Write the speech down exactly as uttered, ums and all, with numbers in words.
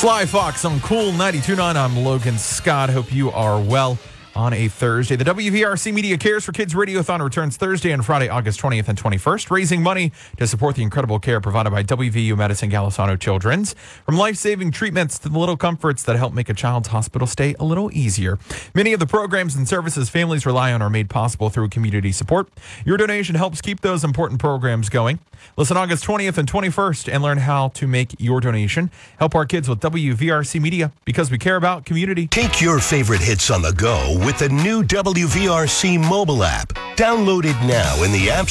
Sly Fox on Cool ninety-two point nine. I'm Logan Scott. Hope you are well on a Thursday. The W V R C Media Cares for Kids Radiothon returns Thursday and Friday, August twentieth and twenty-first, raising money to support the incredible care provided by W V U Medicine Golisano Children's. From life-saving treatments to the little comforts that help make a child's hospital stay a little easier. Many of the programs and services families rely on are made possible through community support. Your donation helps keep those important programs going. Listen August twentieth and twenty-first and learn how to make your donation. Help our kids with W V R C Media because we care about community. Take your favorite hits on the go with the new W V R C mobile app. Download it now in the App